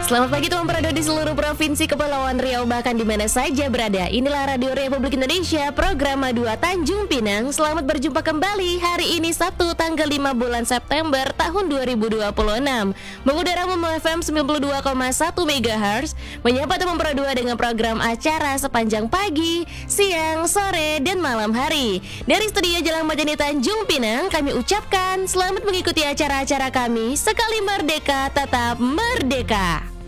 Selamat pagi teman Prado di seluruh provinsi Kepulauan Riau bahkan di mana saja berada. Inilah Radio Republik Indonesia, program Madua Tanjung Pinang. Selamat berjumpa kembali hari ini Sabtu tanggal 5 bulan September tahun 2026. Mengudara Momo FM 92,1 MHz, menyapa teman Prado dengan program acara sepanjang pagi, siang, sore, dan malam hari. Dari studio Jalan Majani Tanjung Pinang, kami ucapkan selamat mengikuti acara-acara kami. Sekali merdeka, tetap merdeka.